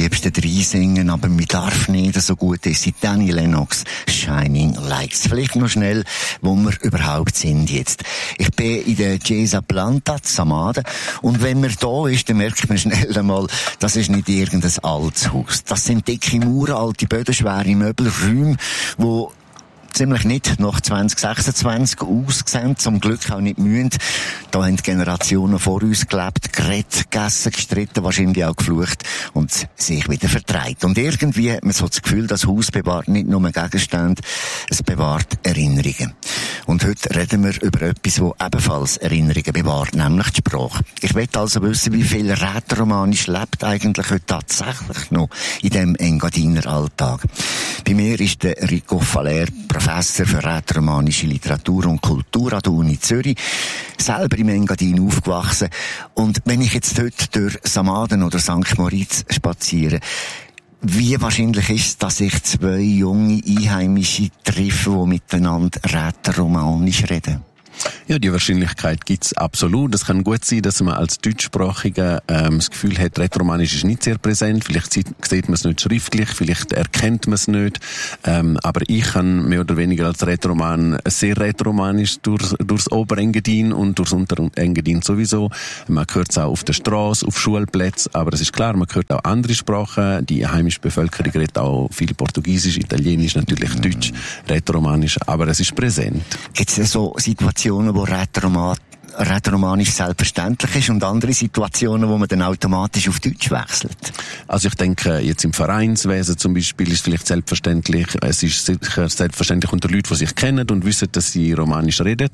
liebsten drei singen, aber mir darf nicht so gut ist. Annie Lennox, Shining Lights. Vielleicht noch schnell, wo wir überhaupt sind jetzt. Ich bin in der Chiesa Planta, Samaden, und wenn man da ist, dann merkt man schnell einmal, das ist nicht irgendein altes Haus. Das sind dicke Mauern, alte Böden, schwere Möbel, Räume, wo ziemlich nicht nach 2026 aussehen, zum Glück auch nicht mühen. Da haben die Generationen vor uns gelebt, geredet, gegessen, gestritten, wahrscheinlich auch geflucht und sich wieder vertreibt. Und irgendwie hat man so das Gefühl, das Haus bewahrt nicht nur Gegenstände, es bewahrt Erinnerungen. Und heute reden wir über etwas, das ebenfalls Erinnerungen bewahrt, nämlich die Sprache. Ich möchte also wissen, wie viel Rätoromanisch lebt eigentlich heute tatsächlich noch in diesem Engadiner Alltag. Bei mir ist der Rico Faller, Professor für rätoromanische Literatur und Kultur an der Uni Zürich, selber im Engadin aufgewachsen. Und wenn ich jetzt heute durch Samaden oder St. Moritz spaziere, wie wahrscheinlich ist es, dass ich zwei junge Einheimische treffe, die miteinander rätoromanisch reden? Ja, die Wahrscheinlichkeit gibt's absolut. Es kann gut sein, dass man als Deutschsprachiger das Gefühl hat, Rätoromanisch ist nicht sehr präsent. Vielleicht sieht man es nicht schriftlich, vielleicht erkennt man es nicht. Aber ich kann mehr oder weniger als Rätoroman sehr rätoromanisch durchs Oberengadin und durchs Unterengadin sowieso. Man hört es auch auf der Straße, auf Schulplätzen. Aber es ist klar, man hört auch andere Sprachen. Die heimische Bevölkerung redet auch viel Portugiesisch, Italienisch, natürlich Deutsch, Rätoromanisch. Aber es ist präsent. Gibt es so Situationen, wo rätoromanisch selbstverständlich ist und andere Situationen, wo man dann automatisch auf Deutsch wechselt? Also ich denke, jetzt im Vereinswesen zum Beispiel ist vielleicht selbstverständlich, es ist sicher selbstverständlich unter Leuten, die sich kennen und wissen, dass sie Romanisch reden.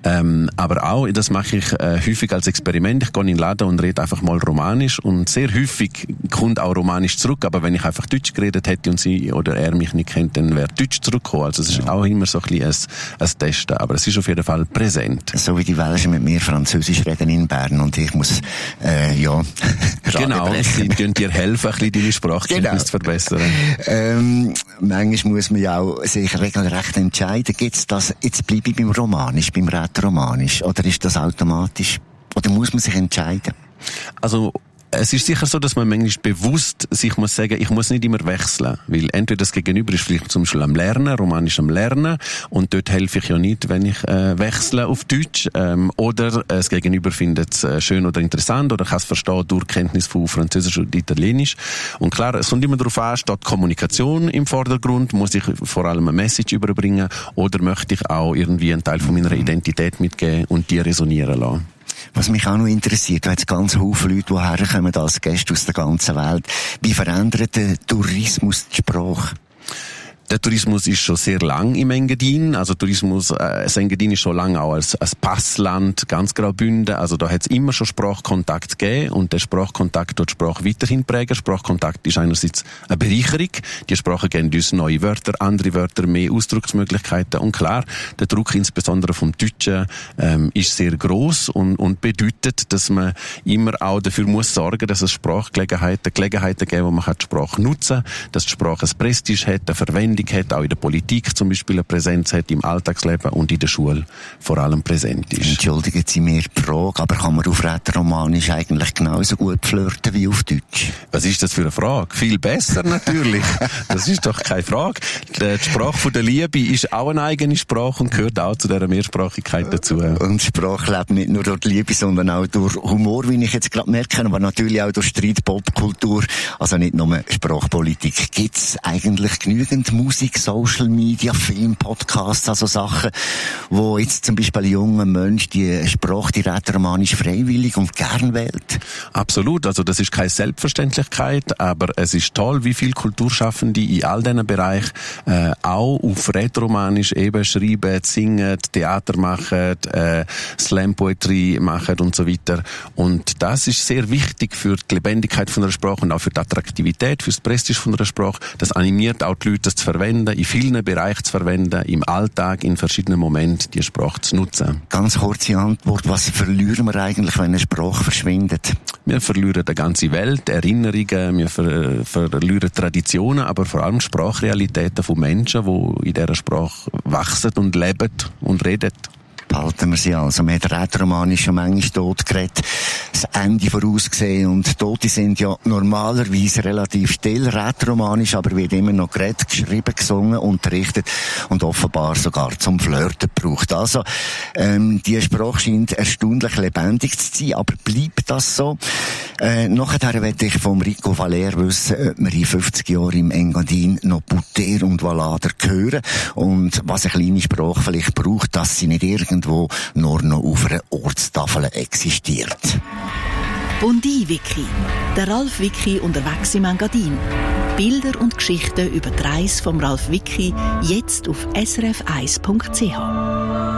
Aber auch, das mache ich häufig als Experiment, ich gehe in den Laden und rede einfach mal Romanisch und sehr häufig kommt auch Romanisch zurück, aber wenn ich einfach Deutsch geredet hätte und sie oder er mich nicht kennt, dann wäre Deutsch zurückgekommen. Also es ist auch immer so ein bisschen ein Testen, aber es ist auf jeden Fall präsent. So wie die Welschen mit mir Französisch reden in Bern und ich muss, Genau, sie können dir helfen, ein bisschen deine Sprachkenntnis zu verbessern. Manchmal muss man ja auch sich regelrecht entscheiden. Gibt's das, jetzt bleibe ich beim Romanisch, beim Rätoromanisch, oder ist das automatisch? Oder muss man sich entscheiden? Also, es ist sicher so, dass man manchmal bewusst sich muss sagen, ich muss nicht immer wechseln. Weil entweder das Gegenüber ist vielleicht zum Beispiel am Lernen, Romanisch am Lernen, und dort helfe ich ja nicht, wenn ich wechsle auf Deutsch, oder das Gegenüber findet es schön oder interessant, oder kann es verstehen durch Kenntnis von Französisch und Italienisch. Und klar, es kommt immer darauf an, steht Kommunikation im Vordergrund, muss ich vor allem eine Message überbringen, oder möchte ich auch irgendwie einen Teil von meiner Identität mitgeben und die resonieren lassen. Was mich auch noch interessiert, da hat es ganz viele Leute, die herkommen als Gäste aus der ganzen Welt. Wie verändert der Tourismus die Sprache? Der Tourismus ist schon sehr lang im Engadin. Also das Engadin ist schon lange auch als Passland, ganz Graubünden. Also da hat es immer schon Sprachkontakt gegeben und der Sprachkontakt dort Sprache weiterhin prägen. Sprachkontakt ist einerseits eine Bereicherung. Die Sprachen geben uns neue Wörter, andere Wörter, mehr Ausdrucksmöglichkeiten. Und klar, der Druck insbesondere vom Deutschen ist sehr gross und bedeutet, dass man immer auch dafür muss sorgen, dass es Gelegenheiten geben, wo man die Sprache nutzen kann, dass die Sprache ein Prestige hat, eine Verwendung hat, auch in der Politik zum Beispiel eine Präsenz hat, im Alltagsleben und in der Schule vor allem präsent ist. Entschuldigen Sie mir die Frage, aber kann man auf Rätoromanisch eigentlich genauso gut flirten wie auf Deutsch? Was ist das für eine Frage? Viel besser natürlich. Das ist doch keine Frage. Die Sprache von der Liebe ist auch eine eigene Sprache und gehört auch zu dieser Mehrsprachigkeit dazu. Und Sprache lebt nicht nur durch die Liebe, sondern auch durch Humor, wie ich jetzt gerade merke, aber natürlich auch durch Streit, Popkultur, also nicht nur Sprachpolitik. Gibt es eigentlich genügend Musik, Social Media, Film, Podcasts, also Sachen, wo jetzt zum Beispiel ein junger Mensch die Sprache, die Rätoromanisch freiwillig und gern wählt? Absolut, also das ist keine Selbstverständlichkeit, aber es ist toll, wie viele Kulturschaffende in all diesen Bereichen auch auf Rätoromanisch eben schreiben, singen, Theater machen, Slam Poetry machen und so weiter. Und das ist sehr wichtig für die Lebendigkeit von der Sprache und auch für die Attraktivität, für das Prestige von der Sprache. Das animiert auch die Leute, das zu verwenden, in vielen Bereichen zu verwenden, im Alltag, in verschiedenen Momenten die Sprache zu nutzen. Ganz kurze Antwort, was verlieren wir eigentlich, wenn eine Sprache verschwindet? Wir verlieren die ganze Welt, Erinnerungen, wir verlieren Traditionen, aber vor allem Sprachrealitäten von Menschen, die in dieser Sprache wachsen und leben und reden. behalten wir sie also. Man hat rätoromanisch schon manchmal tot geredet, das Ende vorausgesehen und Tote sind ja normalerweise relativ still. Rätoromanisch aber wird immer noch geredet, geschrieben, gesungen, unterrichtet und offenbar sogar zum Flirten gebraucht. Also, die Sprache scheint erstaunlich lebendig zu sein, aber bleibt das so? Nachher möchte ich vom Rico Valer wissen, ob wir in 50 Jahren im Engadin noch Butter und Valader hören und was eine kleine Sprache vielleicht braucht, dass sie nicht irgendwo nur noch auf einer Ortstafel existiert. Bondi-Wiki. Der Ralf Wiki unterwegs im Engadin. Bilder und Geschichten über die Reise vom Ralf Wiki jetzt auf srf1.ch.